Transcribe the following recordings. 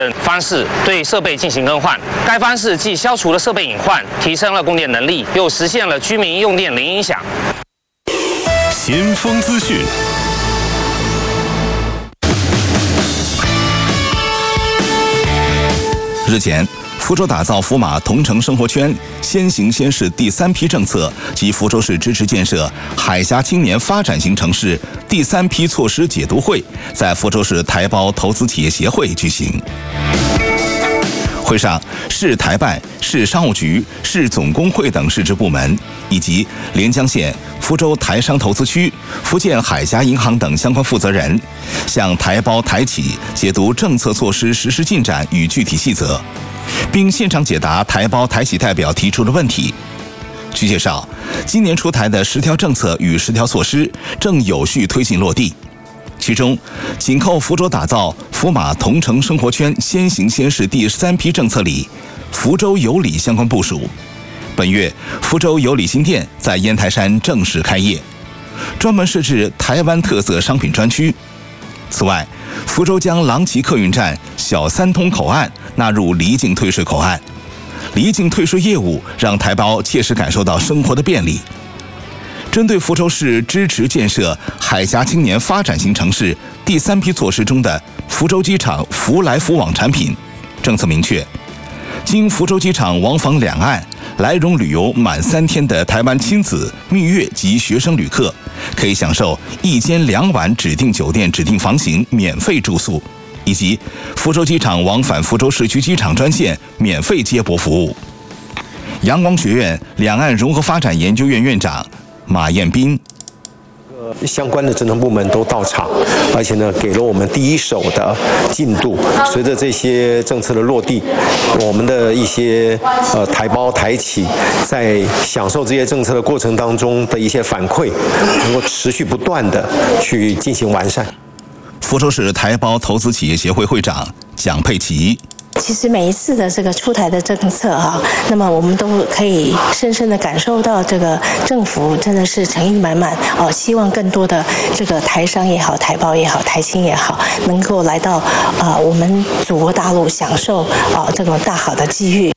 方式对设备进行更换。该方式既消除了设备隐患，提升了供电能力，又实现了居民用电零影响。 先锋资讯。日前，福州打造福马同城生活圈先行先试第3批政策及福州市支持建设海峡青年发展型城市第3批措施解读会在福州市台胞投资企业协会举行。会上，市台办、市商务局、市总工会等市直部门，以及连江县、福州台商投资区、福建海峡银行等相关负责人，向台胞台企解读政策措施实施进展与具体细则，并现场解答台胞台企代表提出的问题。据介绍，今年出台的10条政策与10条措施正有序推进落地。其中，紧扣福州打造福马同城生活圈先行先试第3批政策里，福州有里相关部署。本月，福州有里新店在烟台山正式开业，专门设置台湾特色商品专区。此外，福州将郎崎客运站小三通口岸纳入离境退税口岸，离境退税业务让台胞切实感受到生活的便利。针对福州市支持建设海峡青年发展型城市第3批措施中的福州机场福来福往产品，政策明确，经福州机场往返两岸来蓉旅游满3天的台湾亲子、蜜月及学生旅客，可以享受1间2晚指定酒店指定房型免费住宿，以及福州机场往返福州市区机场专线免费接驳服务。阳光学院两岸融合发展研究院院长马彦斌， 相关的职能部门都到场，而且呢，给了我们第一手的进度。随着这些政策的落地，我们的一些台胞台企在享受这些政策的过程当中的一些反馈，能够持续不断的去进行完善。 福州市台胞投资企业协会会长蒋佩琪。 其实每一次的这个出台的政策那么我们都可以深深的感受到这个政府真的是诚意满满希望更多的这个台商也好、台胞也好、台青也好，能够来到我们祖国大陆享受这种大好的机遇。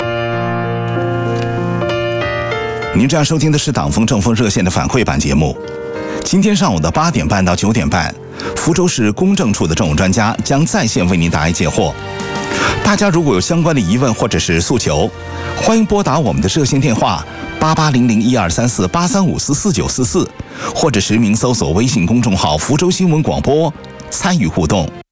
您正在收听的是党风政风热线的反馈版节目。今天上午的8点半到9点半，福州市公证处的政务专家将在线为您答疑解惑。大家如果有相关的疑问或者是诉求，欢迎拨打我们的热线电话8800123483544944，或者实名搜索微信公众号福州新闻广播参与互动。